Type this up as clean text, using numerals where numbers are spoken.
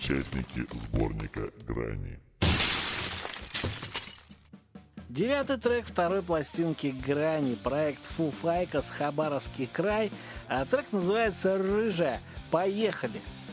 участники сборника «Грани». 9-й трек второй пластинки «Грани», проект Foo Fighters, Хабаровский край. Трек называется «Рыжая». Поехали!